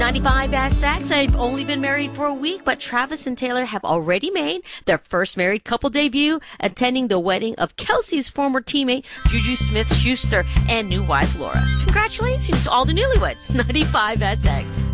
95SX. They've only been married for a week, but Travis and Taylor have already made their first married couple debut, attending the wedding of Kelsey's former teammate, Juju Smith-Schuster, and new wife, Laura. Congratulations to all the newlyweds. 95SX.